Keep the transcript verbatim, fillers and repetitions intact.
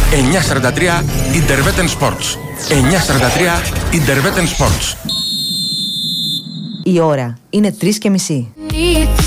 εννιά σαράντα τρία Intervetten Sports. εννιά σαράντα τρία Intervetten Sports. Η ώρα είναι τρεις και μισή.